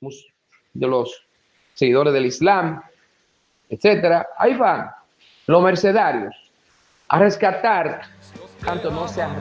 de los seguidores del Islam, etcétera. Ahí van los mercenarios a rescatar, tanto no sea